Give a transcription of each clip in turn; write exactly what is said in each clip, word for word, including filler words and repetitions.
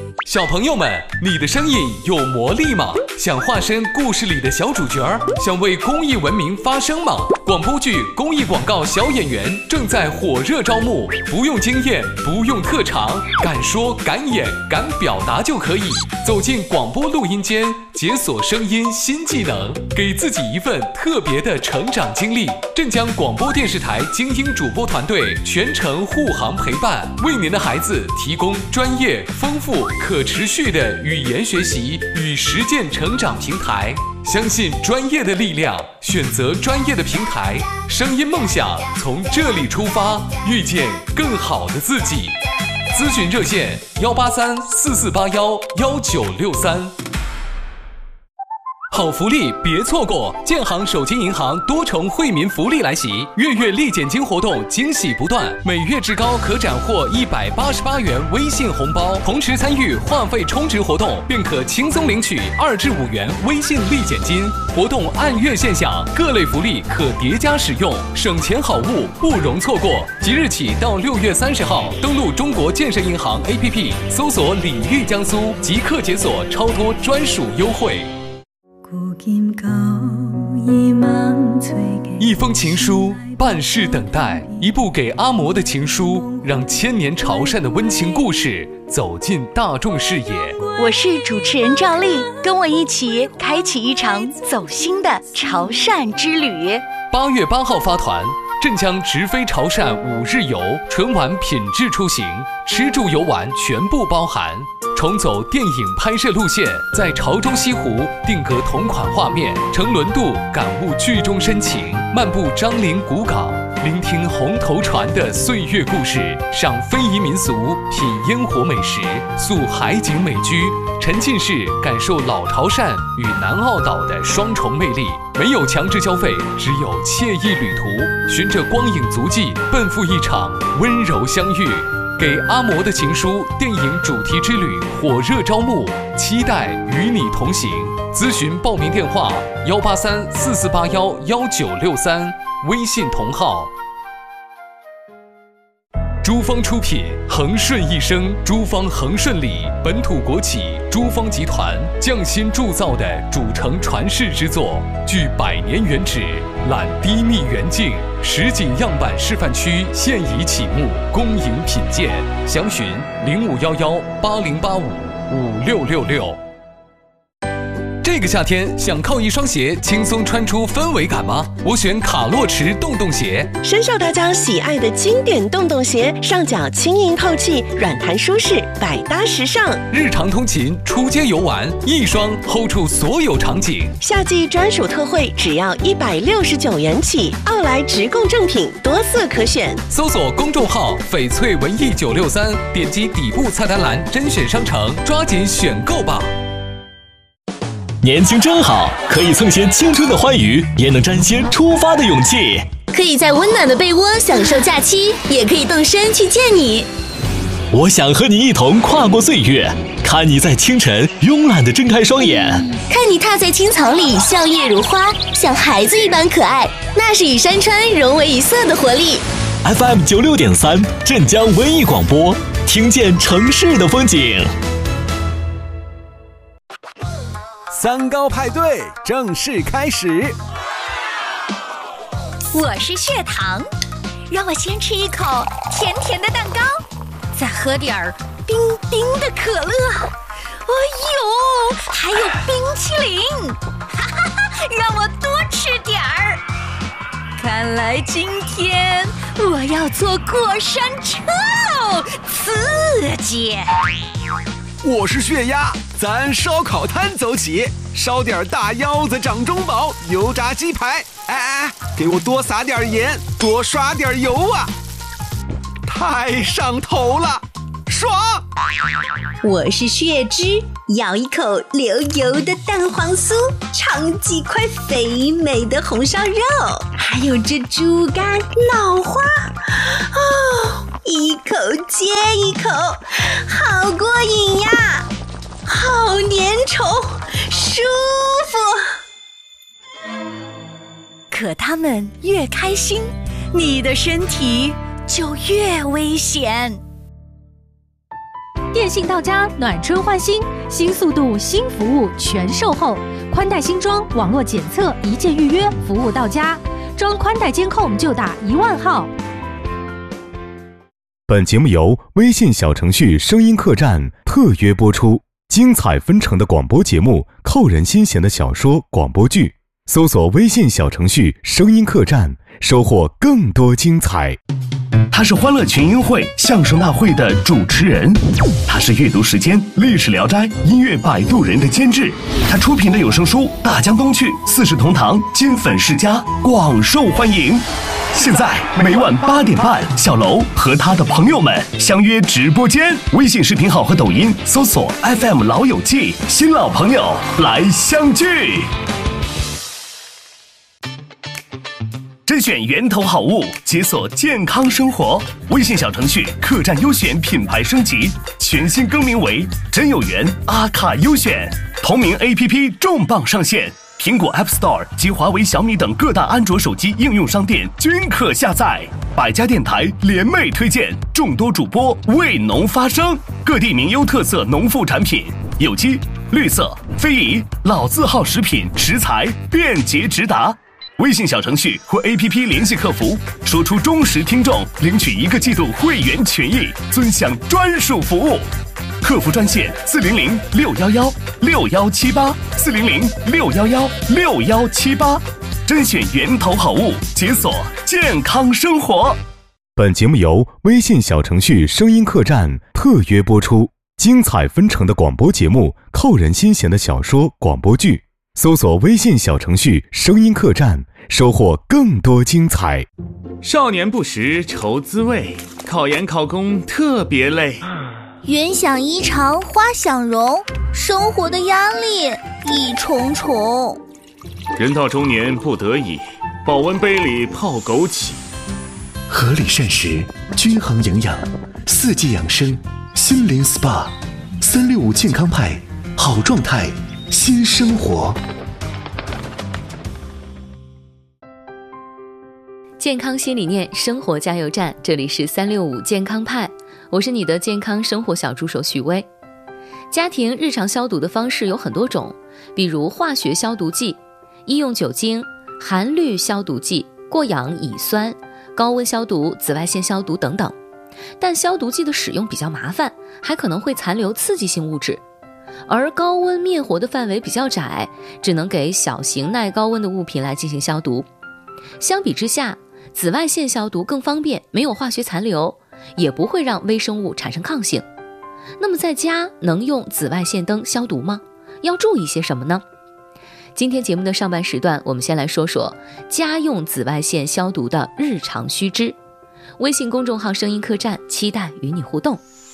小朋友们，你的声音有魔力吗？想化身故事里的小主角，想为公益文明发声吗？广播剧、公益广告小演员正在火热招募，不用经验，不用特长，敢说敢演敢表达就可以。走进广播录音间，解锁声音新技能，给自己一份特别的成长经历。镇江广播电视台精英主播团队全程护航陪伴，为您的孩子提供专业、丰富、可持续的语言学习与实践成长平台。相信专业的力量，选择专业的平台，声音梦想从这里出发，遇见更好的自己。咨询热线：幺八三四四八幺幺九六三。好福利别错过！建行手机银行多重惠民福利来袭，月月立减金活动惊喜不断，每月至高可斩获一百八十八元微信红包，同时参与话费充值活动，便可轻松领取二至五元微信立减金。活动按月现享，各类福利可叠加使用，省钱好物不容错过。即日起到六月三十号，登录中国建设银行 A P P， 搜索“礼遇江苏”，即刻解锁超多专属优惠。一封情书，半世等待，一部给阿嬷的情书，让千年潮汕的温情故事走进大众视野。 我是主持人赵丽，跟我一起开启一场走心的潮汕之旅。 八月八号发团，镇江直飞潮汕五日游，纯玩品质出行，吃住游玩全部包含。重走电影拍摄路线，在潮州西湖定格同款画面，乘轮渡感悟剧中深情，漫步樟林古港，聆听红头船的岁月故事，赏非遗民俗，品烟火美食，溯海景美居，沉浸式感受老潮汕与南澳岛的双重魅力。没有强制消费，只有惬意旅途，循着光影足迹，奔赴一场温柔相遇。给阿嬷的情书电影主题之旅火热招募，期待与你同行。咨询报名电话：幺八三四四八幺幺九六三，微信同号。珠芳出品，恒顺一生，珠芳恒顺里本土国企珠芳集团匠心铸造的主城传世之作，具百年原址，揽低密远景，实景样板示范区现已启幕，恭迎品鉴。详询零五幺幺八零八五五六六六。这个夏天想靠一双鞋轻松穿出氛围感吗？我选卡洛驰洞洞鞋， 深受大家喜爱的经典洞洞鞋，上脚轻盈透气，软弹舒适，百搭时尚。 日常通勤、出街游玩，一双 hold 住所有场景。 夏季专属特惠，只要一百六十九元起。奥莱直供正品，多色可选。 搜索公众号“翡翠文艺九六三”，点击底部菜单栏甄选商城，抓紧选购吧。 年轻真好，可以蹭些青春的欢愉，也能沾些出发的勇气。 可以在温暖的被窝享受假期，也可以动身去见你。 我想和你一同跨过岁月，看你在清晨慵懒地睁开双眼， 看你踏在青草里笑靥如花，像孩子一般可爱，那是与山川融为一色的活力。 F M 九六点三，镇江文艺广播，听见城市的风景。 三高派对正式开始。 我是血糖，让我先吃一口甜甜的蛋糕，再喝点儿冰冰的可乐。哎呦，还有冰淇淋，哈哈哈，让我多吃点儿。看来今天我要坐过山车喽，刺激！ 我是血压，咱烧烤摊走起，烧点大腰子掌中宝，油炸鸡排，哎哎，给我多撒点盐，多刷点油啊！太上头了，爽！ 我是血脂，咬一口流油的蛋黄酥，尝几块肥美的红烧肉，还有这猪肝脑花，哦，一口接一口，好过瘾呀，好粘稠，舒服。 可他们越开心，你的身体就越危险。 电信到家，暖春换新，新速度、新服务全售后，宽带新装，网络检测，一键预约，服务到家。装宽带监控就打一万号。 本节目由微信小程序声音客栈特约播出，精彩纷呈的广播节目，扣人心弦的小说、广播剧，搜索微信小程序声音客栈，收获更多精彩。 他是欢乐群英会相声大会的主持人，他是阅读时间历史聊斋音乐摆渡人的监制，他出品的有声书《大江东去》《四世同堂》《金粉世家》广受欢迎。现在每晚八点半，小楼和他的朋友们相约直播间，微信视频号和抖音搜索 F M 老友记，新老朋友来相聚。甄选源头好物，解锁健康生活。微信小程序客栈优选品牌升级，全新更名为真有缘阿卡优选。同名 A P P 重磅上线，苹果 App Store 及华为、小米等各大安卓手机应用商店均可下载。百家电台联袂推荐，众多主播为农发声，各地名优特色农副产品，有机、绿色、非遗、老字号食品食材便捷直达。微信小程序或 A P P 联系客服，说出忠实听众领取一个季度会员权益，尊享专属服务。客服专线四零零六幺幺六幺七八四零零六幺幺六幺七八，甄选源头好物，解锁健康生活。 本节目由微信小程序声音客栈特约播出，精彩纷呈的广播节目，扣人心弦的小说、广播剧，搜索微信小程序声音客栈，收获更多精彩。 少年不识愁滋味，考研考公特别累。 云想衣裳花想容，生活的压力一重重。 人到中年不得已，保温杯里泡枸杞。 合理膳食，均衡营养，四季养生，心灵 S P A， 三六五健康派，好状态，新生活。 健康新理念，生活加油站，这里是三六五健康派，我是你的健康生活小助手许巍。家庭日常消毒的方式有很多种，比如化学消毒剂、医用酒精、含氯消毒剂、过氧乙酸、高温消毒、紫外线消毒等等。但消毒剂的使用比较麻烦，还可能会残留刺激性物质。而高温灭活的范围比较窄，只能给小型耐高温的物品来进行消毒。相比之下，紫外线消毒更方便，没有化学残留，也不会让微生物产生抗性。那么在家能用紫外线灯消毒吗？要注意些什么呢？今天节目的上半时段，我们先来说说家用紫外线消毒的日常须知。微信公众号声音客栈，期待与你互动。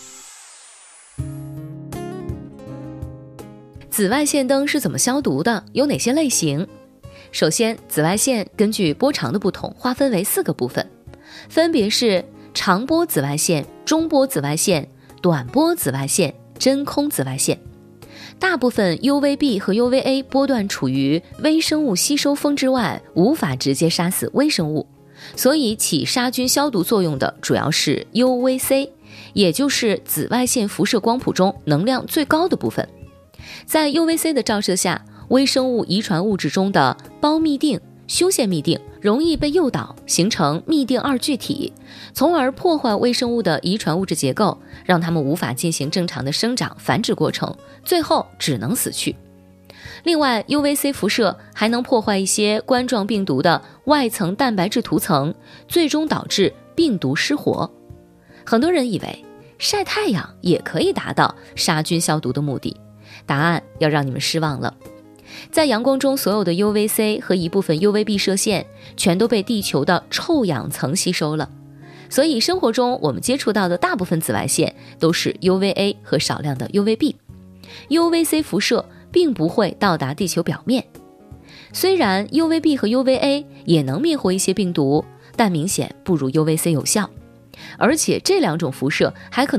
紫外线灯是怎么消毒的？有哪些类型？首先，紫外线根据波长的不同，划分为四个部分，分别是长波紫外线、中波紫外线、短波紫外线、真空紫外线。大部分 U V B 和 U V A 波段处于微生物吸收峰之外，无法直接杀死微生物，所以起杀菌消毒作用的主要是 U V C， 也就是紫外线辐射光谱中能量最高的部分。在 U V C 的照射下，微生物遗传物质中的胞嘧啶、修腺嘧啶容易被诱导，形成嘧啶二聚体，从而破坏微生物的遗传物质结构，让它们无法进行正常的生长繁殖过程，最后只能死去。另外 U V C 辐射还能破坏一些冠状病毒的外层蛋白质涂层，最终导致病毒失活。很多人以为晒太阳也可以达到杀菌消毒的目的，答案要让你们失望了。在阳光中，所有的 U V C 和一部分 U V B 射线全都被地球的臭氧层吸收了，所以生活中我们接触到的大部分紫外线都是 U V A 和少量的 U V B。U V C 辐射并不会到达地球表面。虽然 U V B 和 U V A 也能灭活一些病毒，但明显不如 U V C 有效，而且这两种辐射还可能